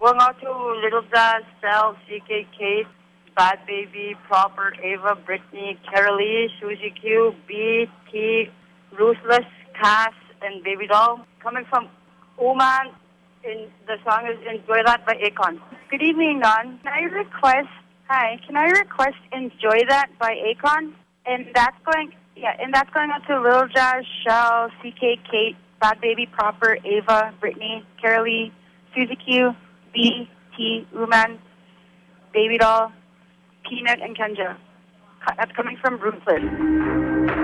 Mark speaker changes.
Speaker 1: Going out to Little Jazz, Sel, CK, Kate, Bad Baby, Proper, Ava, Brittany, Carolee, Suzy Q, B, T, Ruthless, Cass, and Baby Doll. Coming from Oman, the song is Enjoy That by Akon. Good evening, Don. Can I request Enjoy That by Akon? And that's going out to Little Jazz, Shell, CK, Kate, Bad Baby, Proper, Ava, Brittany, Carolee, Suzy Q, B, T, Uman, Baby Doll, Peanut, and Kenja. That's coming from Ruthless.